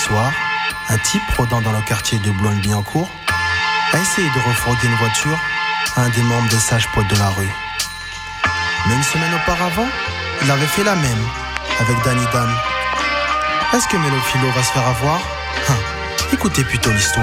soir, un type rôdant dans le quartier de Boulogne-Billancourt a essayé de refroidir une voiture à un des membres des sages poètes de la rue. Mais une semaine auparavant, il avait fait la même avec Danny Dan. Est-ce que Mélophilo va se faire avoir ? Écoutez plutôt l'histoire.